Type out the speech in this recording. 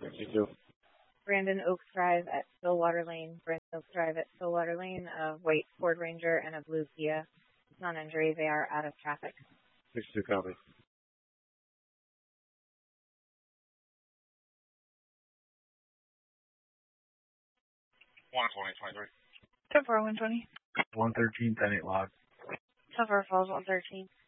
62. Brandon Oaks Drive at Stillwater Lane, Brandon Oaks Drive at Stillwater Lane, a white Ford Ranger and a blue Kia. Non-injury, they are out of traffic. 62 copy. 120, 23. 10-4, 120. 113, 10-8 log. 10-4 Falls, 113.